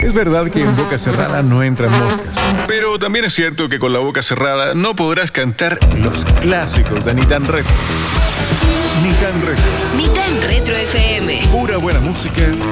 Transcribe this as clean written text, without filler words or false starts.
Es verdad que en boca cerrada no entran moscas, pero también es cierto que con la boca cerrada no podrás cantar los clásicos de Ni Tan Retro. Ni Tan Retro. Ni Tan Retro FM. Pura buena música